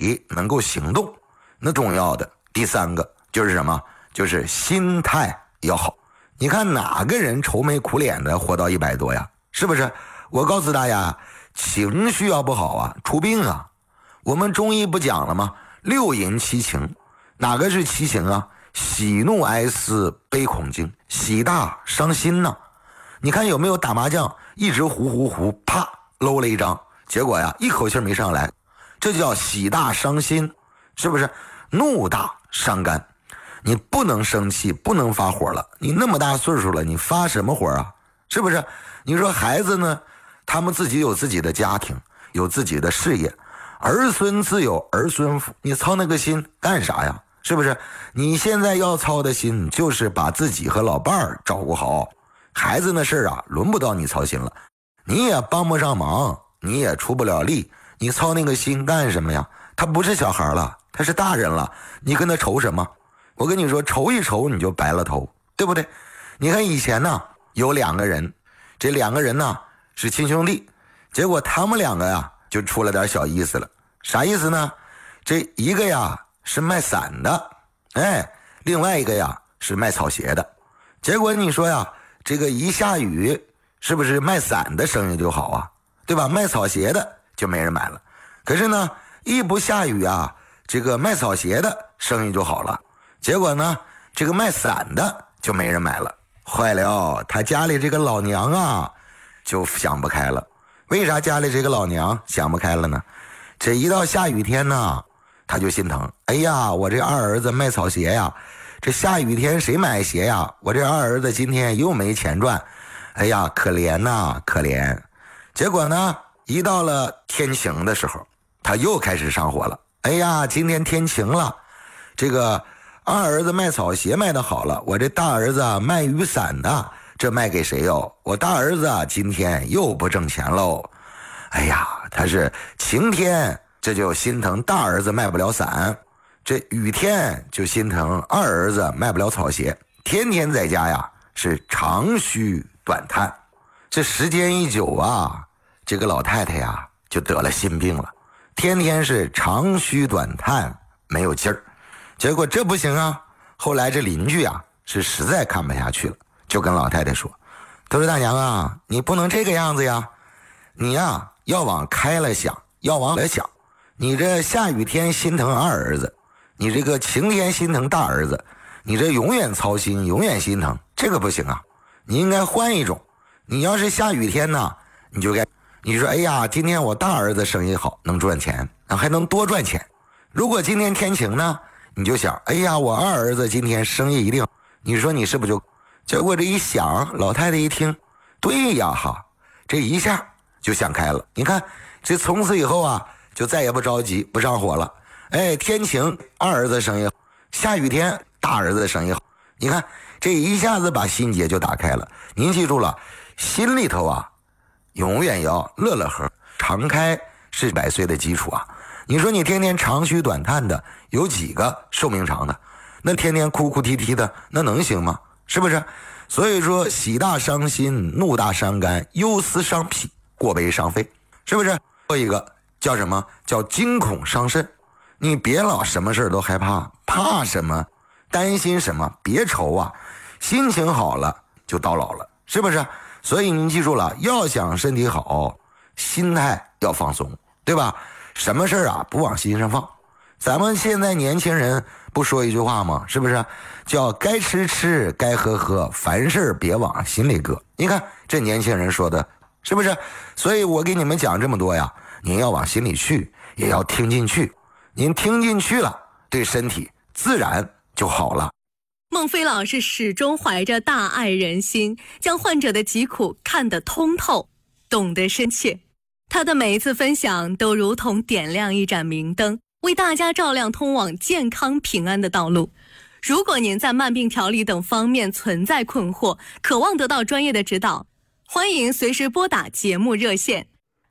体能够行动。那重要的第三个就是什么？就是心态要好。你看哪个人愁眉苦脸的活到100多呀？是不是？我告诉大家，情绪要不好啊，出病啊。我们中医不讲了吗？6淫7情，哪个是7情啊？喜怒哀思悲恐惊，喜大伤心呐。你看有没有打麻将一直胡，啪搂了一张，结果呀一口气没上来，这叫喜大伤心，是不是？怒大伤肝，你不能生气，不能发火了，你那么大岁数了，你发什么火啊？是不是？你说孩子呢，他们自己有自己的家庭，有自己的事业，儿孙自有儿孙福，你操那个心干啥呀？是不是？你现在要操的心就是把自己和老伴儿照顾好，孩子那事啊轮不到你操心了，你也帮不上忙，你也出不了力，你操那个心干什么呀？他不是小孩了，他是大人了，你跟他愁什么？我跟你说，愁一愁你就白了头，对不对？你看以前呢有2个人，这2个人呢是亲兄弟，结果他们2个呀就出了点小意思了。啥意思呢？这一个呀是卖伞的，另外一个呀是卖草鞋的。结果你说呀，这个一下雨，是不是卖伞的生意就好啊？对吧？卖草鞋的就没人买了。可是呢一不下雨啊，这个卖草鞋的生意就好了。结果呢这个卖伞的就没人买了。坏了，他家里这个老娘啊就想不开了。为啥家里这个老娘想不开了呢？这一到下雨天呢他就心疼，哎呀，我这二儿子卖草鞋呀，这下雨天谁买鞋呀？我这二儿子今天又没钱赚，哎呀，可怜呐，可怜。结果呢一到了天晴的时候，他又开始上火了。哎呀，今天天晴了，这个二儿子卖草鞋卖得好了，我这大儿子卖雨伞的，这卖给谁哟？我大儿子今天又不挣钱喽。哎呀，他是晴天这就心疼大儿子卖不了伞，这雨天就心疼二儿子卖不了草鞋，天天在家呀是长吁短叹。这时间一久啊，这个老太太呀就得了心病了，天天是长吁短叹，没有劲儿。结果这不行啊，后来这邻居啊是实在看不下去了，就跟老太太说，他说大娘啊，你不能这个样子呀，你呀要往开了想，要往了想，你这下雨天心疼二儿子，你这个晴天心疼大儿子，你这永远操心永远心疼，这个不行啊，你应该换一种。你要是下雨天呢，你就该你说，哎呀，今天我大儿子生意好，能赚钱，还能多赚钱。如果今天天晴呢，你就想，哎呀，我二儿子今天生意一定，你说你是不是就？结果这一想，老太太一听，对呀哈，这一下就想开了。你看这从此以后啊就再也不着急不上火了。哎，天晴二儿子生意好，下雨天大儿子的生意好，你看这一下子把心结就打开了。您记住了，心里头啊永远要乐乐呵，常开是100岁的基础啊。你说你天天长吁短叹的，有几个寿命长的？那天天哭哭啼啼的，那能行吗？是不是？所以说喜大伤心，怒大伤肝，忧思伤脾，过悲伤肺，是不是？做一个叫什么？叫惊恐伤肾。你别老什么事都害怕，怕什么？担心什么？别愁啊，心情好了就到老了，是不是？所以您记住了，要想身体好，心态要放松，对吧？什么事啊不往心上放。咱们现在年轻人不说一句话吗？是不是？叫该吃吃，该喝喝，凡事别往心里搁。你看这年轻人说的是不是？所以我给你们讲这么多呀，您要往心里去，也要听进去。您听进去了，对身体自然就好了。 孟非老师始终怀着大爱人心，将患者的疾苦看得通透，懂得深切。他的每一次分享都如同点亮一盏明灯，为大家照亮通往健康平安的道路。如果您在慢病调理等方面存在困惑，渴望得到专业的指导，欢迎随时拨打节目热线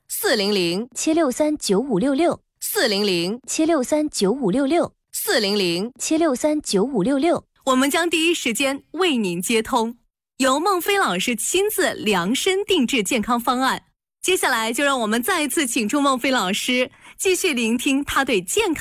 400-763-9566，400-763-9566，400-763-9566，我们将第一时间为您接通，由孟非老师亲自量身定制健康方案。接下来就让我们再一次请出孟非老师，继续聆听他对健康